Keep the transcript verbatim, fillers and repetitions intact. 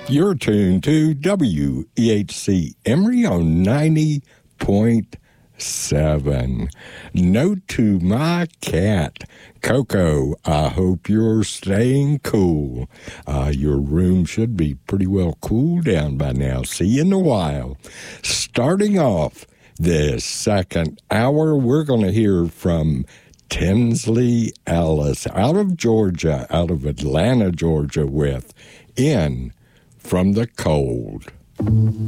You're tuned to W E H C Emory on ninety point seven. Note to my cat, Coco, I hope you're staying cool. Uh, your room should be pretty well cooled down by now. See you in a while. Starting off this second hour, we're going to hear from Tinsley Ellis out of Georgia, out of Atlanta, Georgia, with In From the Cold.